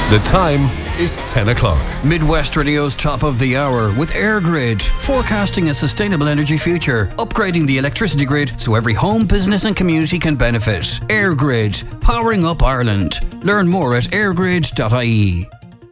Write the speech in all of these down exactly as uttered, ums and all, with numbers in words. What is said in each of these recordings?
The time is ten o'clock. Midwest Radio's top of the hour with AirGrid, forecasting a sustainable energy future, upgrading the electricity grid so every home, business and community can benefit. AirGrid, powering up Ireland. Learn more at airgrid dot I E.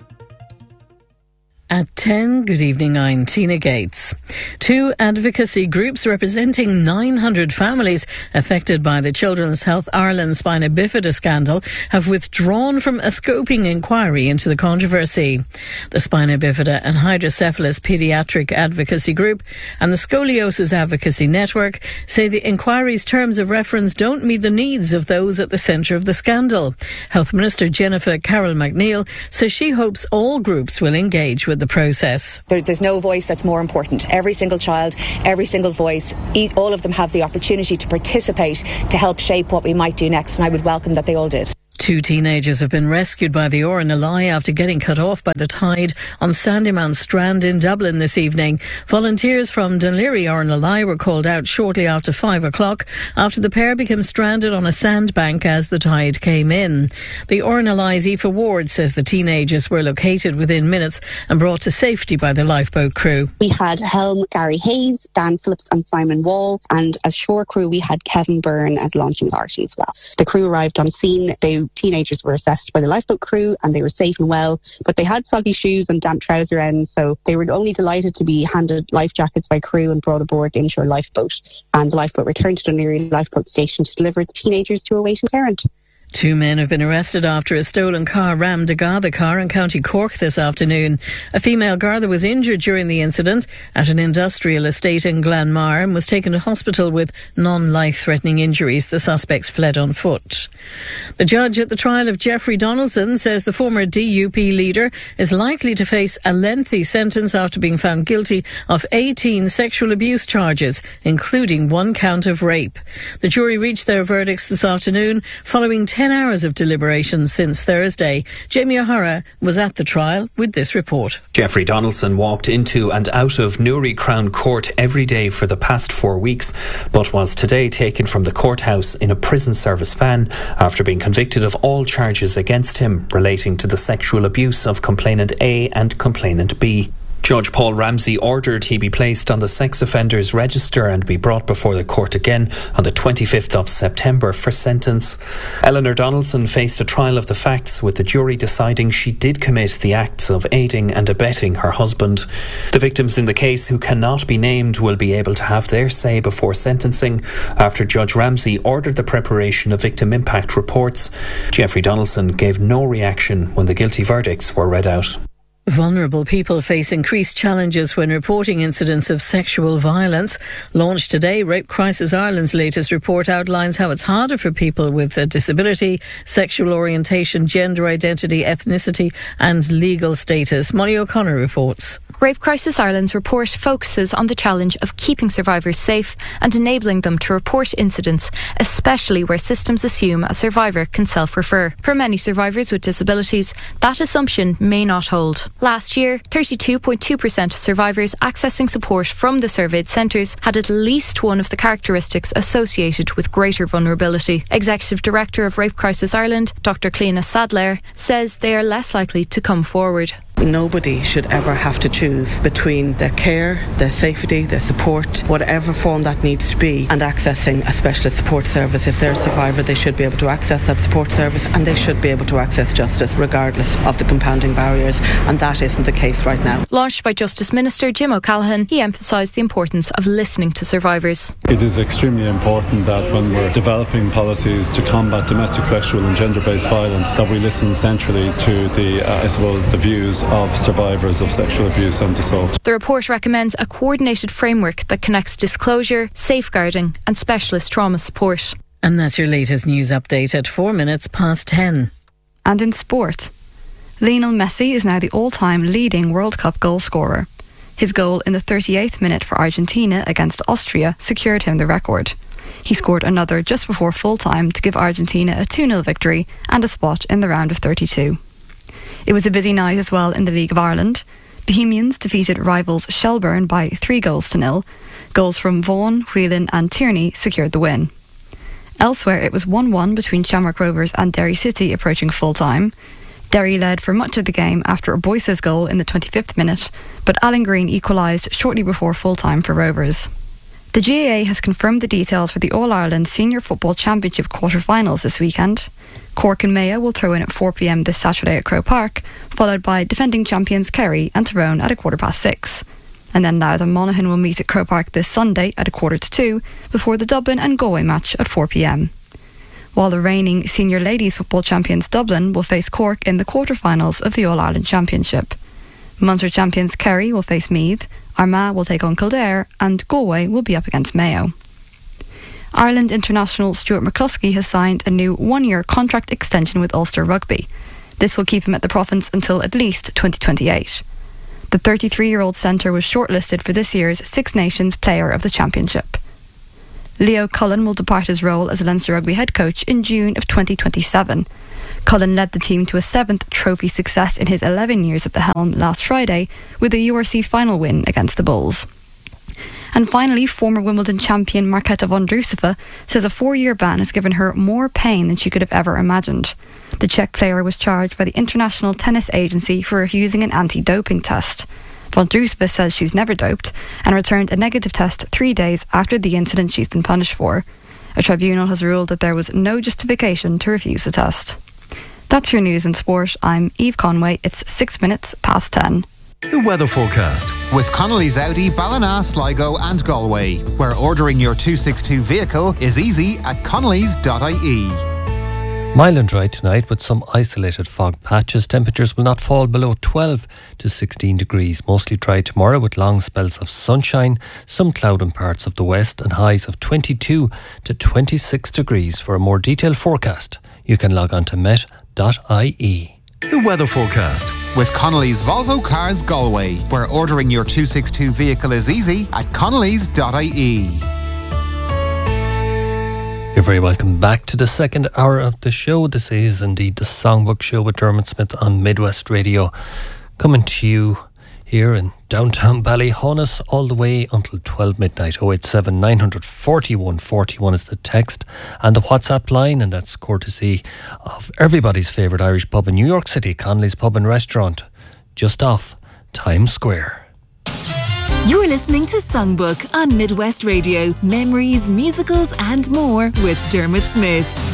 At ten, good evening, I'm Tina Gates. Two advocacy groups representing nine hundred families affected by the Children's Health Ireland spina bifida scandal have withdrawn from a scoping inquiry into the controversy. The Spina Bifida and Hydrocephalus Paediatric Advocacy Group and the Scoliosis Advocacy Network say the inquiry's terms of reference don't meet the needs of those at the centre of the scandal. Health Minister Jennifer Carroll McNeil says she hopes all groups will engage with the process. There, there's no voice that's more important. Every single child, every single voice, all of them have the opportunity to participate to help shape what we might do next, and I would welcome that they all did. Two teenagers have been rescued by the Ornelai after getting cut off by the tide on Sandymount Strand in Dublin this evening. Volunteers from Dunleary Ornelai were called out shortly after five o'clock after the pair became stranded on a sandbank as the tide came in. The Ornelai's Aoife Ward says the teenagers were located within minutes and brought to safety by the lifeboat crew. We had Helm Gary Hayes, Dan Phillips and Simon Wall, and as shore crew we had Kevin Byrne as launching authority as well. The crew arrived on scene. They teenagers were assessed by the lifeboat crew and they were safe and well, but they had soggy shoes and damp trouser ends, so they were only delighted to be handed life jackets by crew and brought aboard the inshore lifeboat. And the lifeboat returned to Dunleary Lifeboat Station to deliver the teenagers to a waiting parent. Two men have been arrested after a stolen car rammed a Garda car in County Cork this afternoon. A female Garda was injured during the incident at an industrial estate in Glanmar and was taken to hospital with non-life-threatening injuries. The suspects fled on foot. The judge at the trial of Jeffrey Donaldson says the former D U P leader is likely to face a lengthy sentence after being found guilty of eighteen sexual abuse charges, including one count of rape. The jury reached their verdicts this afternoon following ten hours of deliberation since Thursday. Jamie O'Hara was at the trial with this report. Jeffrey Donaldson walked into and out of Newry Crown Court every day for the past four weeks, but was today taken from the courthouse in a prison service van after being convicted of all charges against him relating to the sexual abuse of complainant A and complainant B. Judge Paul Ramsey ordered he be placed on the sex offenders register and be brought before the court again on the twenty-fifth of September for sentence. Eleanor Donaldson faced a trial of the facts, with the jury deciding she did commit the acts of aiding and abetting her husband. The victims in the case, who cannot be named, will be able to have their say before sentencing after Judge Ramsey ordered the preparation of victim impact reports. Jeffrey Donaldson gave no reaction when the guilty verdicts were read out. Vulnerable people face increased challenges when reporting incidents of sexual violence. Launched today, Rape Crisis Ireland's latest report outlines how it's harder for people with a disability, sexual orientation, gender identity, ethnicity and legal status. Molly O'Connor reports. Rape Crisis Ireland's report focuses on the challenge of keeping survivors safe and enabling them to report incidents, especially where systems assume a survivor can self-refer. For many survivors with disabilities, that assumption may not hold. Last year, thirty-two point two percent of survivors accessing support from the surveyed centres had at least one of the characteristics associated with greater vulnerability. Executive Director of Rape Crisis Ireland, Doctor Cleena Sadler, says they are less likely to come forward. Nobody should ever have to choose between their care, their safety, their support, whatever form that needs to be, and accessing a specialist support service. If they're a survivor, they should be able to access that support service, and they should be able to access justice regardless of the compounding barriers, and that isn't the case right now. Launched by Justice Minister Jim O'Callaghan, he emphasised the importance of listening to survivors. It is extremely important that when we're developing policies to combat domestic, sexual and gender-based violence, that we listen centrally to the, uh, I suppose, the views of survivors of sexual abuse and assault. The report recommends a coordinated framework that connects disclosure, safeguarding and specialist trauma support. And that's your latest news update at four minutes past ten. And in sport, Lionel Messi is now the all-time leading World Cup goal scorer. His goal in the thirty-eighth minute for Argentina against Austria secured him the record. He scored another just before full-time to give Argentina a two nil victory and a spot in the round of thirty-two. It was a busy night as well in the League of Ireland. Bohemians defeated rivals Shelbourne by three goals to nil. Goals from Vaughan, Whelan and Tierney secured the win. Elsewhere, it was one one between Shamrock Rovers and Derry City approaching full-time. Derry led for much of the game after a Boyce's goal in the twenty-fifth minute, but Alan Green equalised shortly before full-time for Rovers. The G A A has confirmed the details for the All-Ireland Senior Football Championship quarter-finals this weekend. Cork and Mayo will throw in at four p m this Saturday at Croke Park, followed by defending champions Kerry and Tyrone at a quarter past six. And then Louth and Monaghan will meet at Croke Park this Sunday at a quarter to two, before the Dublin and Galway match at four p m. While the reigning senior ladies football champions Dublin will face Cork in the quarter-finals of the All-Ireland Championship. Munster champions Kerry will face Meath, Armagh will take on Kildare, and Galway will be up against Mayo. Ireland international Stuart McCluskey has signed a new one-year contract extension with Ulster Rugby. This will keep him at the province until at least twenty twenty-eight. The thirty-three-year-old centre was shortlisted for this year's Six Nations Player of the Championship. Leo Cullen will depart his role as Leinster Rugby head coach in June of twenty twenty-seven. Cullen led the team to a seventh trophy success in his eleven years at the helm last Friday with a U R C final win against the Bulls. And finally, former Wimbledon champion Marketa Vondrousova says a four-year ban has given her more pain than she could have ever imagined. The Czech player was charged by the International Tennis Agency for refusing an anti-doping test. Vondrousova says she's never doped and returned a negative test three days after the incident she's been punished for. A tribunal has ruled that there was no justification to refuse the test. That's your news and sport. I'm Eve Conway. It's six minutes past ten. The weather forecast with Connolly's Audi, Ballina, Sligo and Galway, where ordering your two sixty-two vehicle is easy at connellys dot I E. Mild and dry tonight with some isolated fog patches. Temperatures will not fall below twelve to sixteen degrees. Mostly dry tomorrow with long spells of sunshine, some cloud in parts of the west and highs of twenty-two to twenty-six degrees. For a more detailed forecast, you can log on to met dot I E. The weather forecast with Connolly's Volvo Cars Galway, where ordering your two sixty-two vehicle is easy at connellys dot I E. You're very welcome back to the second hour of the show. This is indeed the Songbook Show with Dermot Smith on Midwest Radio, coming to you here in downtown Ballyhonus all the way until twelve midnight. oh eight seven, nine four one, four one is the text and the WhatsApp line, and that's courtesy of everybody's favourite Irish pub in New York City, Connolly's Pub and Restaurant, just off Times Square. You're listening to Songbook on Midwest Radio. Memories, musicals and more with Dermot Smith.